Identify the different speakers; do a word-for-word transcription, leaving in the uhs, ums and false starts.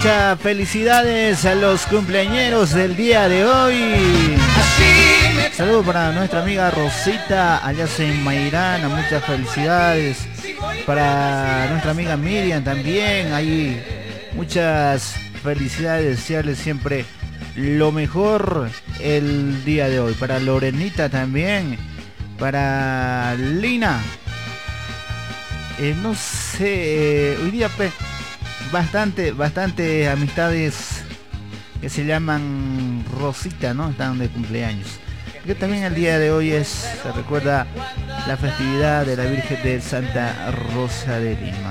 Speaker 1: muchas felicidades a los cumpleañeros del día de hoy. Saludos para nuestra amiga Rosita, allá en Mairana, muchas felicidades. Para nuestra amiga Miriam también, ahí muchas felicidades, desearles siempre lo mejor el día de hoy. Para Lorenita también, para Lina, eh, no sé, eh, hoy día pe, bastante, bastante amistades que se llaman Rosita, ¿no? Están de cumpleaños. Que también el día de hoy es, se recuerda la festividad de la Virgen de Santa Rosa de Lima.